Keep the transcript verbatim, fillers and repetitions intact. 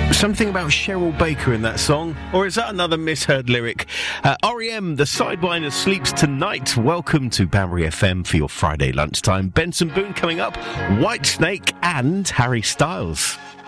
Something about Cheryl Baker in that song, or is that another misheard lyric? Uh, R E M, the Sidewinder sleeps tonight. Welcome to Banbury F M for your Friday lunchtime. Benson Boone coming up, Whitesnake and Harry Styles.